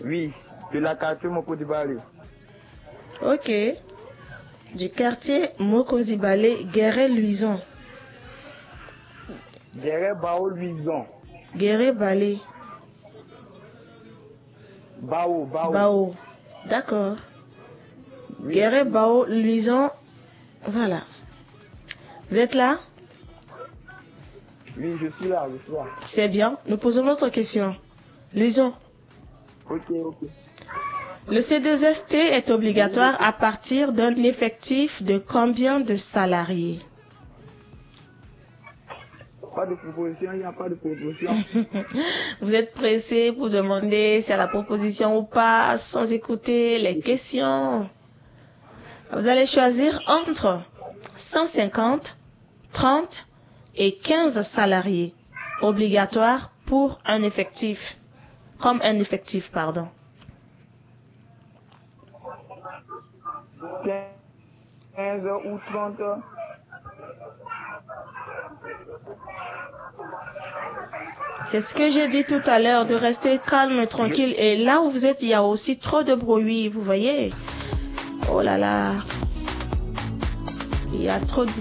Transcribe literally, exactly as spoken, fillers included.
Oui, de la quartier Mokodibale. Ok. Du quartier Mokozibale, Guéret-Luison. Guéret-Bao-Luison. Guéret-Balé. Bao, Bao. Bao. D'accord. Oui. Guéret-Bao-Luison. Voilà. Vous êtes là? Oui, je suis là, je suis là. C'est bien. Nous posons notre question. Luison. Ok, ok. Le C deux S T est obligatoire à partir d'un effectif de combien de salariés? Pas de proposition, il n'y a pas de proposition. Vous êtes pressé pour demander s'il y a la proposition ou pas, sans écouter les questions. Vous allez choisir entre cent cinquante, trente et quinze salariés, obligatoire pour un effectif, comme un effectif, pardon. quinze ou trente. C'est ce que j'ai dit tout à l'heure, de rester calme et tranquille. Et là où vous êtes, il y a aussi trop de bruit, vous voyez? Oh là là. Il y a trop de